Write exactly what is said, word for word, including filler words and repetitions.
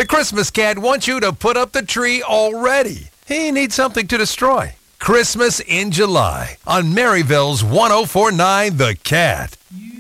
The Christmas Cat wants you to put up the tree already. He needs something to destroy. Christmas in July on Maryville's one oh four point nine The Cat.